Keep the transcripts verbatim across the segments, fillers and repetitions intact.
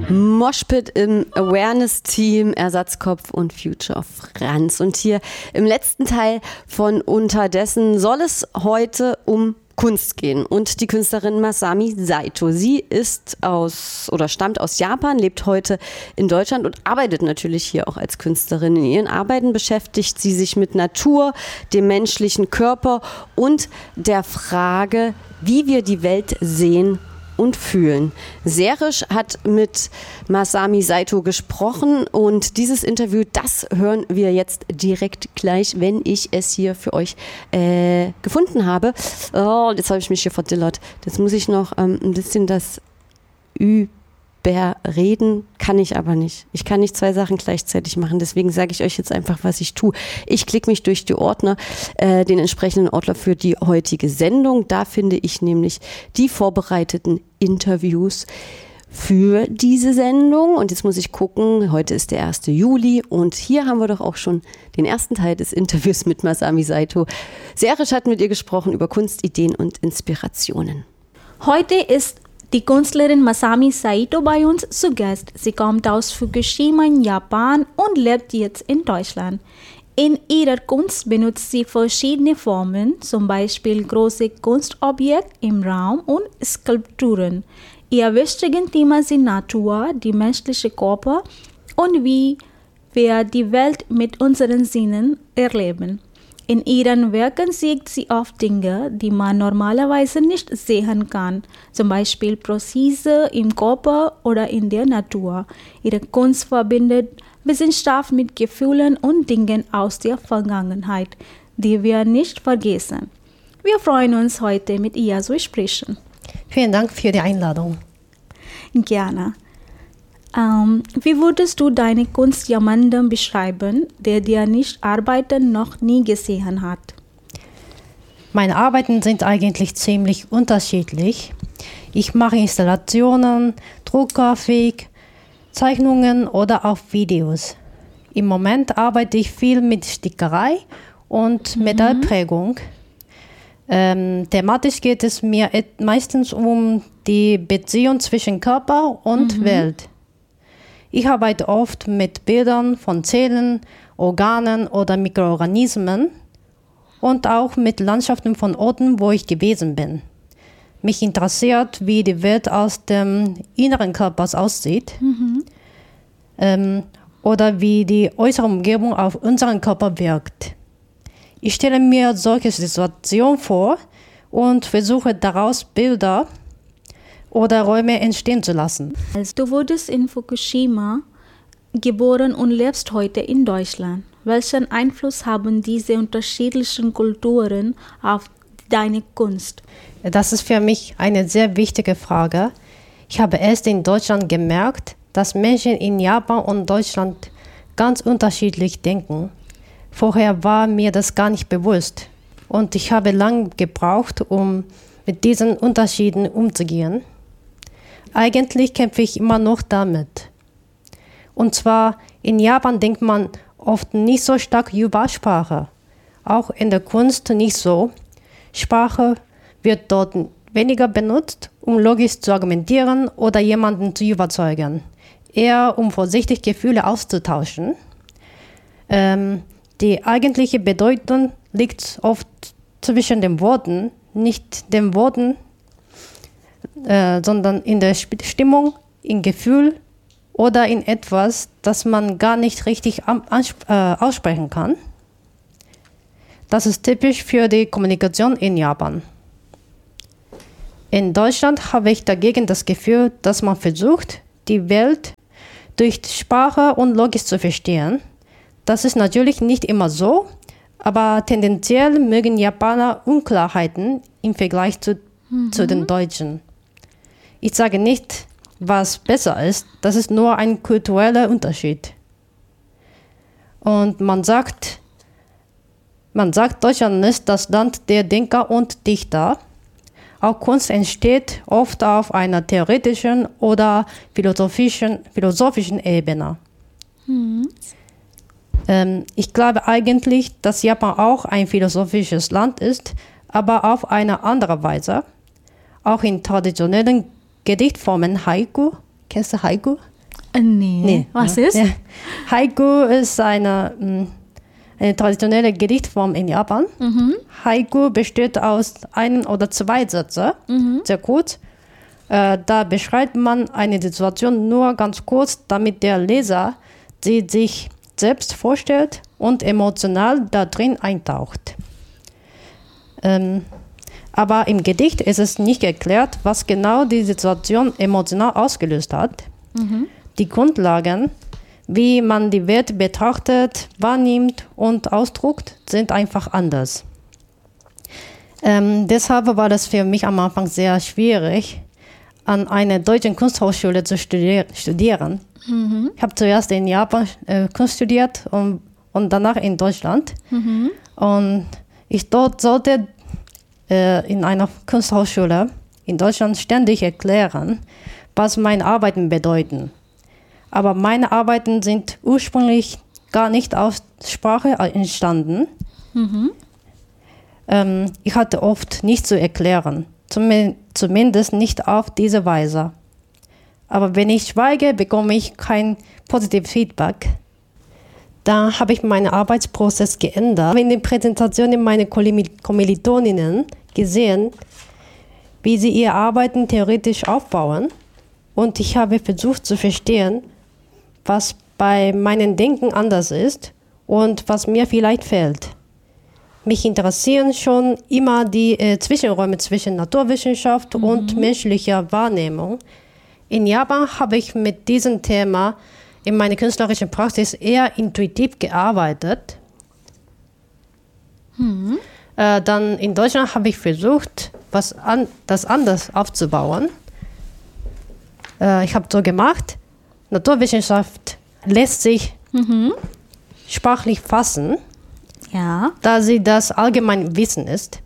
Moshpit im Awareness-Team, Ersatzkopf und Future Franz. Und hier im letzten Teil von Unterdessen soll es heute um Kunst gehen und die Künstlerin Masami Saito. Sie ist aus oder stammt aus Japan, lebt heute in Deutschland und arbeitet natürlich hier auch als Künstlerin. In ihren Arbeiten beschäftigt sie sich mit Natur, dem menschlichen Körper und der Frage, wie wir die Welt sehen und fühlen. Serisch hat mit Masami Saito gesprochen und dieses Interview, das hören wir jetzt direkt gleich, wenn ich es hier für euch äh, gefunden habe. Oh, jetzt habe ich mich hier verdillert. Jetzt muss ich noch ähm, ein bisschen das überreden, kann ich aber nicht. Ich kann nicht zwei Sachen gleichzeitig machen, deswegen sage ich euch jetzt einfach, was ich tue. Ich klicke mich durch die Ordner, äh, den entsprechenden Ordner für die heutige Sendung. Da finde ich nämlich die vorbereiteten Interviews für diese Sendung. Und jetzt muss ich gucken, heute ist der erste Juli und hier haben wir doch auch schon den ersten Teil des Interviews mit Masami Saito. Serisch hat mit ihr gesprochen über Kunst, Ideen und Inspirationen. Heute ist die Künstlerin Masami Saito bei uns zu Gast. Sie kommt aus Fukushima in Japan und lebt jetzt in Deutschland. In ihrer Kunst benutzt sie verschiedene Formen, zum Beispiel große Kunstobjekte im Raum und Skulpturen. Ihr wichtiges Thema sind Natur, die menschliche Körper und wie wir die Welt mit unseren Sinnen erleben. In ihren Werken sieht sie oft Dinge, die man normalerweise nicht sehen kann, zum Beispiel Prozesse im Körper oder in der Natur. Ihre Kunst verbindet Wissenschaft mit Gefühlen und Dingen aus der Vergangenheit, die wir nicht vergessen. Wir freuen uns, heute mit ihr zu sprechen. Vielen Dank für die Einladung. Gerne. Ähm, wie würdest du deine Kunst jemandem beschreiben, der dir nicht Arbeiten noch nie gesehen hat? Meine Arbeiten sind eigentlich ziemlich unterschiedlich. Ich mache Installationen, Druckgrafik, Zeichnungen oder auch Videos. Im Moment arbeite ich viel mit Stickerei und mhm. Metallprägung. Ähm, thematisch geht es mir meistens um die Beziehung zwischen Körper und mhm. Welt. Ich arbeite oft mit Bildern von Zellen, Organen oder Mikroorganismen und auch mit Landschaften von Orten, wo ich gewesen bin. Mich interessiert, wie die Welt aus dem inneren Körper aussieht mhm. ähm, oder wie die äußere Umgebung auf unseren Körper wirkt. Ich stelle mir solche Situationen vor und versuche daraus Bilder oder Räume entstehen zu lassen. Also, du wurdest in Fukushima geboren und lebst heute in Deutschland. Welchen Einfluss haben diese unterschiedlichen Kulturen auf deine Kunst? Das ist für mich eine sehr wichtige Frage. Ich habe erst in Deutschland gemerkt, dass Menschen in Japan und Deutschland ganz unterschiedlich denken. Vorher war mir das gar nicht bewusst und ich habe lange gebraucht, um mit diesen Unterschieden umzugehen. Eigentlich kämpfe ich immer noch damit. Und zwar, in Japan denkt man oft nicht so stark über Sprache. Auch in der Kunst nicht so. Sprache wird dort weniger benutzt, um logisch zu argumentieren oder jemanden zu überzeugen. Eher um vorsichtig Gefühle auszutauschen. Ähm, die eigentliche Bedeutung liegt oft zwischen den Worten, nicht den Worten, Äh, sondern in der Stimmung, im Gefühl oder in etwas, das man gar nicht richtig äh, aussprechen kann. Das ist typisch für die Kommunikation in Japan. In Deutschland habe ich dagegen das Gefühl, dass man versucht, die Welt durch Sprache und Logik zu verstehen. Das ist natürlich nicht immer so, aber tendenziell mögen Japaner Unklarheiten im Vergleich zu, mhm. zu den Deutschen. Ich sage nicht, was besser ist, das ist nur ein kultureller Unterschied. Und man sagt, man sagt, Deutschland ist das Land der Denker und Dichter. Auch Kunst entsteht oft auf einer theoretischen oder philosophischen, philosophischen Ebene. Mhm. Ähm, ich glaube eigentlich, dass Japan auch ein philosophisches Land ist, aber auf eine andere Weise. Auch in traditionellen Gedichtformen Haiku, kennst du Haiku? Äh, nee. Nee, Was ja. ist? Ja. Haiku ist eine, mh, eine traditionelle Gedichtform in Japan. Mhm. Haiku besteht aus ein oder zwei Sätzen, Mhm. sehr kurz. Äh, da beschreibt man eine Situation nur ganz kurz, damit der Leser sie sich selbst vorstellt und emotional da drin eintaucht. Ähm, aber im Gedicht ist es nicht erklärt, was genau die Situation emotional ausgelöst hat. Mhm. Die Grundlagen, wie man die Welt betrachtet, wahrnimmt und ausdrückt, sind einfach anders. Ähm, deshalb war das für mich am Anfang sehr schwierig, an einer deutschen Kunsthochschule zu studier- studieren. Mhm. Ich habe zuerst in Japan äh, Kunst studiert und, und danach in Deutschland. Mhm. Und ich dort sollte äh, in einer Kunsthochschule in Deutschland ständig erklären, was meine Arbeiten bedeuten. Aber meine Arbeiten sind ursprünglich gar nicht aus Sprache entstanden. Mhm. Ähm, ich hatte oft nichts zu erklären, zum, zumindest nicht auf diese Weise. Aber wenn ich schweige, bekomme ich kein positives Feedback. Da habe ich meinen Arbeitsprozess geändert. In den Präsentationen meiner Kommilitoninnen gesehen, wie sie ihre Arbeiten theoretisch aufbauen. Und ich habe versucht zu verstehen, was bei meinem Denken anders ist und was mir vielleicht fehlt. Mich interessieren schon immer die äh, Zwischenräume zwischen Naturwissenschaft mhm. und menschlicher Wahrnehmung. In Japan habe ich mit diesem Thema in meiner künstlerischen Praxis eher intuitiv gearbeitet. Mhm. Äh, dann in Deutschland habe ich versucht, was an, das anders aufzubauen. Äh, ich habe so gemacht, Naturwissenschaft lässt sich mhm. sprachlich fassen, Ja. da sie das allgemeine Wissen ist.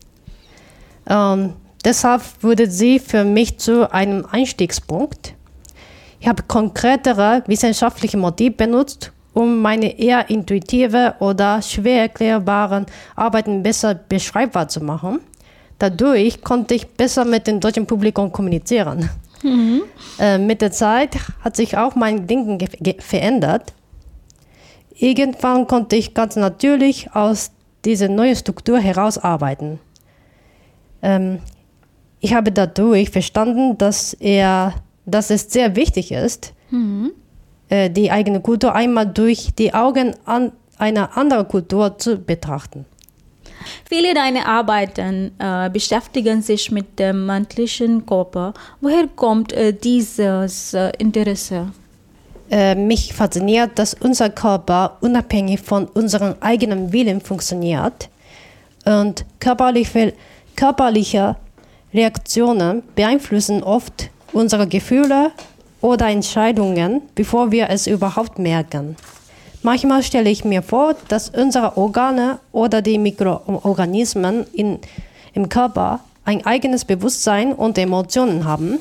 Ähm, deshalb wurde sie für mich zu einem Einstiegspunkt. Ich habe konkretere wissenschaftliche Motive benutzt, um meine eher intuitive oder schwer erklärbaren Arbeiten besser beschreibbar zu machen. Dadurch konnte ich besser mit dem deutschen Publikum kommunizieren. Mhm. Äh, mit der Zeit hat sich auch mein Denken ge- ge- verändert. Irgendwann konnte ich ganz natürlich aus dieser neuen Struktur herausarbeiten. Ähm, ich habe dadurch verstanden, dass, er, dass es sehr wichtig ist, mhm. äh, die eigene Kultur einmal durch die Augen an einer anderen Kultur zu betrachten. Viele deiner Arbeiten äh, beschäftigen sich mit dem menschlichen Körper. Woher kommt äh, dieses äh, Interesse? Äh, mich fasziniert, dass unser Körper unabhängig von unserem eigenen Willen funktioniert und körperliche, körperliche Reaktionen beeinflussen oft unsere Gefühle oder Entscheidungen, bevor wir es überhaupt merken. Manchmal stelle ich mir vor, dass unsere Organe oder die Mikroorganismen in, im Körper ein eigenes Bewusstsein und Emotionen haben.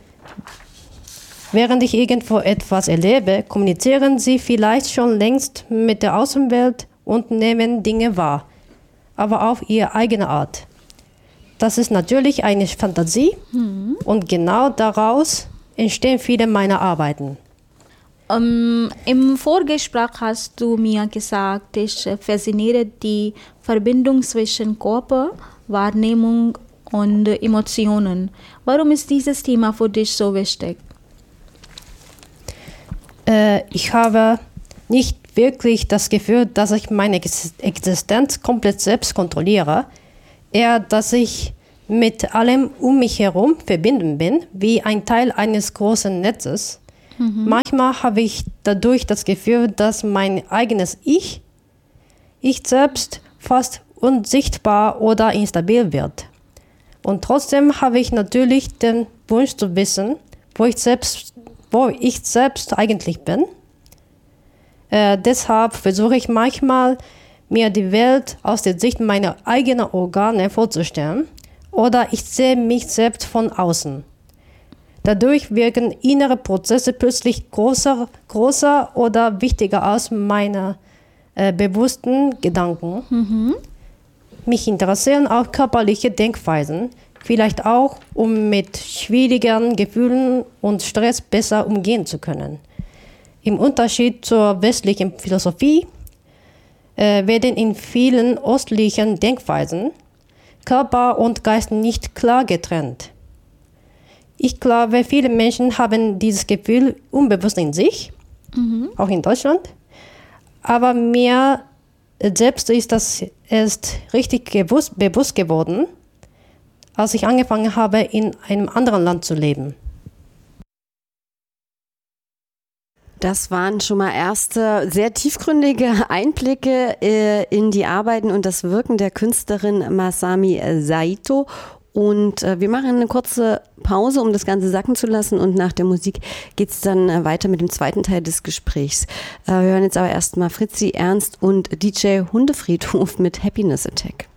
Während ich irgendwo etwas erlebe, kommunizieren sie vielleicht schon längst mit der Außenwelt und nehmen Dinge wahr, aber auf ihre eigene Art. Das ist natürlich eine Fantasie mhm. und genau daraus entstehen viele meiner Arbeiten. Um, Im Vorgespräch hast du mir gesagt, dich fasziniert die Verbindung zwischen Körper, Wahrnehmung und Emotionen. Warum ist dieses Thema für dich so wichtig? Äh, ich habe nicht wirklich das Gefühl, dass ich meine Existenz komplett selbst kontrolliere, eher, dass ich mit allem um mich herum verbunden bin, wie ein Teil eines großen Netzes. Mhm. Manchmal habe ich dadurch das Gefühl, dass mein eigenes Ich, ich selbst fast unsichtbar oder instabil wird. Und trotzdem habe ich natürlich den Wunsch zu wissen, wo ich selbst, wo ich selbst eigentlich bin. Äh, deshalb versuche ich manchmal, mir die Welt aus der Sicht meiner eigenen Organe vorzustellen oder ich sehe mich selbst von außen. Dadurch wirken innere Prozesse plötzlich größer, größer oder wichtiger als meine äh, bewussten Gedanken. Mhm. Mich interessieren auch körperliche Denkweisen, vielleicht auch, um mit schwierigen Gefühlen und Stress besser umgehen zu können. Im Unterschied zur westlichen Philosophie äh, werden in vielen östlichen Denkweisen Körper und Geist nicht klar getrennt. Ich glaube, viele Menschen haben dieses Gefühl unbewusst in sich, mhm. auch in Deutschland. Aber mir selbst ist das erst richtig gewusst, bewusst geworden, als ich angefangen habe, in einem anderen Land zu leben. Das waren schon mal erste sehr tiefgründige Einblicke äh, in die Arbeiten und das Wirken der Künstlerin Masami Saito. Und äh, wir machen eine kurze Pause, um das Ganze sacken zu lassen. Und nach der Musik geht es dann äh, weiter mit dem zweiten Teil des Gesprächs. Äh, wir hören jetzt aber erstmal Fritzi Ernst und D J Hundefriedhof mit Happiness Attack.